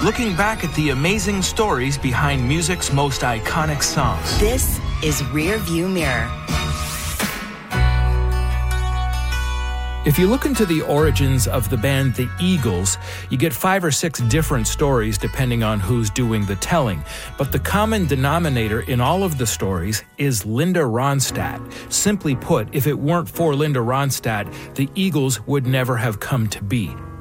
looking back at the amazing stories behind music's most iconic songs. This is Rear View Mirror. If you look into the origins of the band The Eagles, you get 5 or 6 different stories depending on who's doing the telling. But the common denominator in all of the stories is Linda Ronstadt. Simply put, if it weren't for Linda Ronstadt, the Eagles would never have come to be.